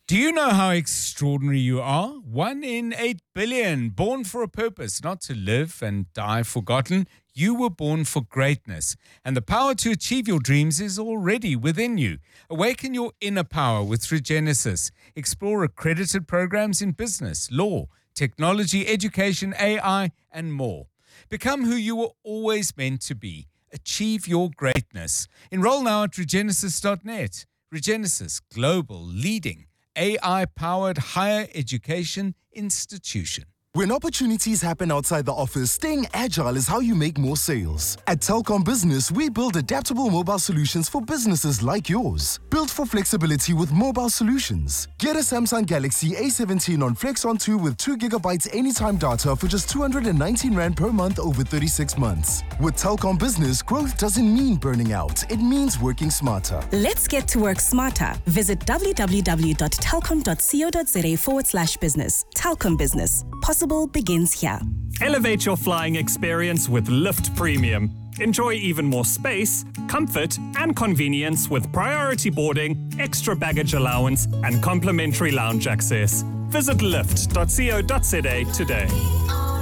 Do you know how extraordinary you are? 1 in 8 billion, born for a purpose, not to live and die forgotten. You were born for greatness, and the power to achieve your dreams is already within you. Awaken your inner power with Regenesis. Explore accredited programs in business, law, technology, education, AI, and more. Become who you were always meant to be. Achieve your greatness. Enroll now at regenesis.net. Regenesis, global, leading, AI-powered higher education institution. When opportunities happen outside the office, staying agile is how you make more sales. At Telkom Business, we build adaptable mobile solutions for businesses like yours. Built for flexibility with mobile solutions. Get a Samsung Galaxy A17 on Flex on 2 with 2 gigabytes anytime data for just 219 Rand per month over 36 months. With Telkom Business, growth doesn't mean burning out. It means working smarter. Let's get to work smarter. Visit www.telkom.co.za/business. Telkom Business. Possible begins here. Elevate your flying experience with Lift Premium. Enjoy even more space, comfort, and convenience with priority boarding, extra baggage allowance, and complimentary lounge access. Visit lift.co.za today.